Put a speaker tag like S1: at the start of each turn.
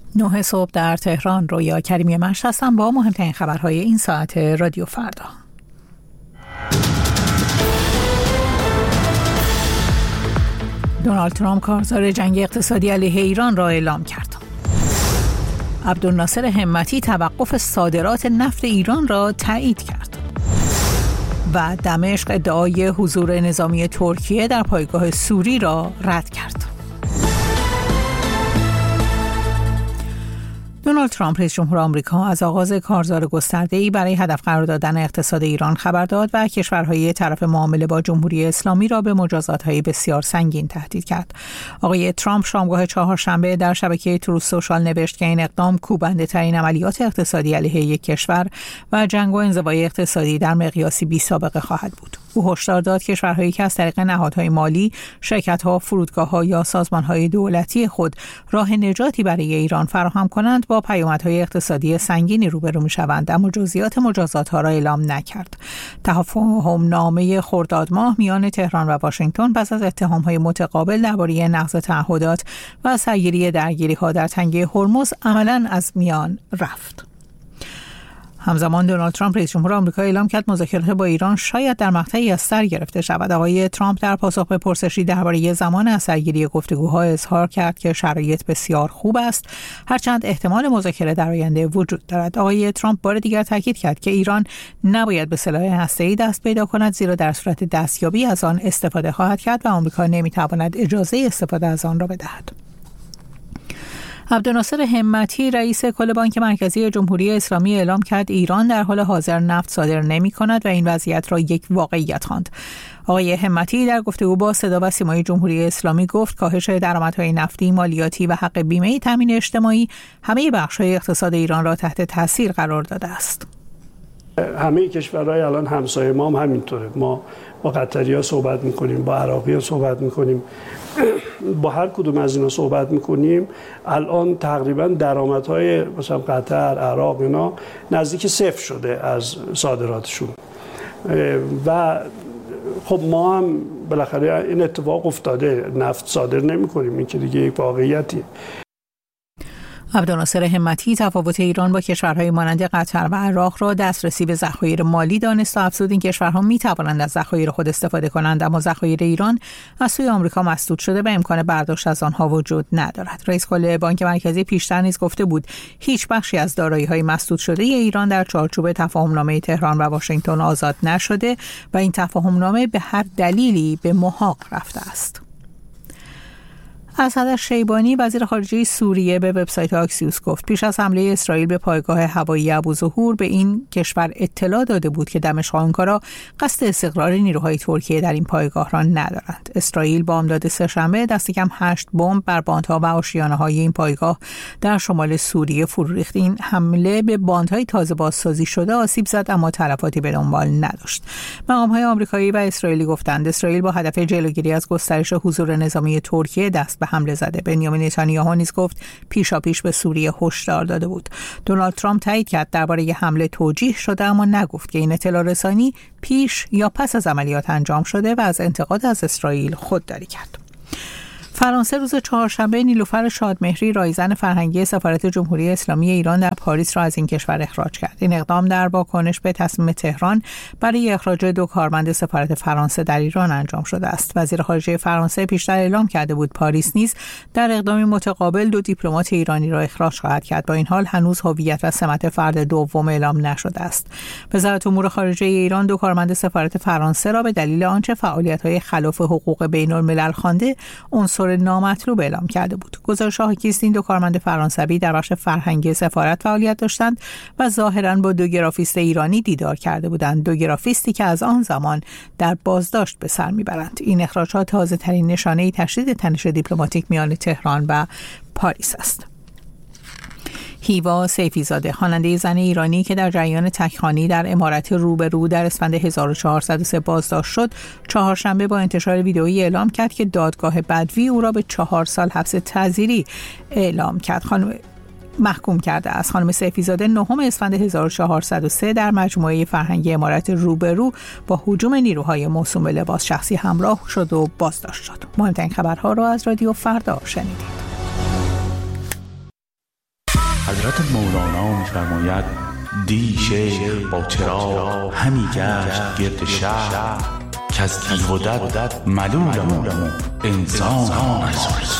S1: 9 صبح در تهران. رویا کریمی مشت هستم با مهمترین خبرهای این ساعت رادیو فردا. دونالد ترامپ کارزار جنگ اقتصادی علیه ایران را اعلام کرد. عبدالناصر همتی توقف صادرات نفت ایران را تایید کرد. و دمشق ادعای حضور نظامی ترکیه در پایگاه سوری را رد کرد. دونالد ترامپ رئیس جمهور آمریکا از آغاز کارزار گسترده‌ای برای هدف قرار دادن اقتصاد ایران خبر داد و کشورهای طرف معامله با جمهوری اسلامی را به مجازات‌های بسیار سنگین تهدید کرد. آقای ترامپ شامگاه چهارشنبه در شبکه تروث سوشال نوشت که این اقدام کوبنده‌ترین عملیات اقتصادی علیه یک کشور و جنگ و انزوای اقتصادی در مقیاسی بی‌سابقه خواهد بود. او هشدار داد کشورهایی که از طریق نهادهای مالی، شرکت‌ها، فرودگاه‌ها یا سازمان‌های دولتی خود راه نجاتی برای ایران فراهم کنند با پیامدهای اقتصادی سنگینی روبرو می‌شوند، اما جزئیات مجازات‌ها را اعلام نکرد. تفاهم‌نامه خرداد ماه میان تهران و واشنگتن پس از اتهام‌های متقابل درباره نقض تعهدات و سرگیری درگیری‌ها در تنگه هرمز عملاً از میان رفت. همزمان دونالد ترامپ رئیس جمهور آمریکا اعلام کرد مذاکرات با ایران شاید در مقطعی از سر گرفته شود. آقای ترامپ در پاسخ به پرسشی درباره زمان از سرگیری گفتگوها اظهار کرد که شرایط بسیار خوب است، هرچند احتمال مذاکره در آینده وجود دارد. آقای ترامپ بار دیگر تاکید کرد که ایران نباید به سلاح هسته‌ای دست پیدا کند، زیرا در صورت دستیابی از آن استفاده خواهد کرد و آمریکا نمی‌تواند اجازه استفاده از آن را بدهد. عبدالناصر همتی رئیس کل بانک مرکزی جمهوری اسلامی اعلام کرد ایران در حال حاضر نفت صادر نمی کند و این وضعیت را یک واقعیت خواند. آقای همتی در گفتگو با صدا و سیمای جمهوری اسلامی گفت کاهش درآمدهای نفتی، مالیاتی و حق بیمه تامین اجتماعی همه بخش‌های اقتصاد ایران را تحت تاثیر قرار داده است.
S2: همه کشورهای الان همسایه ما هم همینطوره. ما با قطری‌ها صحبت می‌کنیم، با عراقی‌ها صحبت می‌کنیم، با هر کدوم از اینا صحبت می‌کنیم. الان تقریبا درآمدهای مثلا قطر، عراق اینا نزدیک صفر شده از صادراتشون و خب ما هم بالاخره این اتفاق افتاده، نفت صادر نمی‌کنیم، این که دیگه یک واقعیتیه.
S1: عبدالناصر همتی تفاوت ایران با کشورهای مانند قطر و عراق را دسترسی به ذخایر مالی دانست و افزود این کشورها می‌توانند از ذخایر خود استفاده کنند، اما ذخایر ایران از سوی آمریکا مسدود شده و امکان برداشت از آنها وجود ندارد. رئیس کل بانک مرکزی پیشتر نیز گفته بود هیچ بخشی از دارایی‌های مسدود شده ایران در چارچوب تفاهمنامه تهران و واشنگتن آزاد نشده و این تفاهمنامه به هر دلیلی به محاق رفته است. اسد شیبانی وزیر خارجه سوریه به وبسایت آکسیوس گفت پیش از حمله اسرائیل به پایگاه هوایی ابوظهور به این کشور اطلاع داده بود که دمشق و آنکارا قصد استقرار نیروهای ترکیه در این پایگاه را ندارند. اسرائیل بامداد سه‌شنبه دست کم 8 بمب بر باندها و آشیانه‌های این پایگاه در شمال سوریه فرو ریخت. این حمله به باندهای تازه بازسازی شده آسیب زد اما تلفاتی به دنبال نداشت. مقام‌های آمریکایی و اسرائیلی گفتند اسرائیل با هدف جلوگیری از گسترش حضور نظامی ترکیه دست به حمله زده. بنیامین نتانیاهو نیز گفت پیشاپیش به سوریه هشدار داده بود. دونالد ترامپ تایید کرد درباره حمله توجیه شده اما نگفت که این اطلاع رسانی پیش یا پس از عملیات انجام شده و از انتقاد از اسرائیل خودداری کرد. فرانسه روز چهارشنبه نیلوفر شادمهری رایزن فرهنگی سفارت جمهوری اسلامی ایران در پاریس را از این کشور اخراج کرد. این اقدام در واکنش به تصمیم تهران برای اخراج 2 کارمند سفارت فرانسه در ایران انجام شده است. وزیر خارجه فرانسه پیشتر اعلام کرده بود پاریس نیز در اقدامی متقابل 2 دیپلمات ایرانی را اخراج خواهد کرد. با این حال هنوز هویت و سمت فرد دوم اعلام نشده است. وزارت امور خارجه ایران 2 کارمند سفارت فرانسه را به دلیل آنچه فعالیت‌های خلاف حقوق بین‌الملل خوانده عنصر نامطلوب اعلام کرده بود. گزارش حاکی است این 2 کارمند فرانسوی در بخش فرهنگی سفارت فعالیت داشتند و ظاهراً با 2 گرافیست ایرانی دیدار کرده بودند. 2 گرافیستی که از آن زمان در بازداشت به سر میبرند. این اخراجات تازه‌ترین نشانه تشدید تنش دیپلماتیک میان تهران و پاریس است. هیوا سیفیزاده خواننده زن ایرانی که در جریان تکخوانی در عمارت روبرو در اسفند 1403 بازداشت شد، چهارشنبه با انتشار ویدئویی اعلام کرد که دادگاه بدوی او را به 4 سال حبس تعزیری محکوم کرده است. خانم سیفیزاده 9 اسفند 1403 در مجموعه فرهنگی عمارت روبرو با هجوم نیروهای موسوم به لباس شخصی همراه شد و بازداشت شد. مهمترین خبرها را از رادیو فردا شنیدید.
S3: حضرت مولانا می‌فرماید دی شیخ با چراغ همی گشت گرد شهر که از دیو و دد ملولم انسان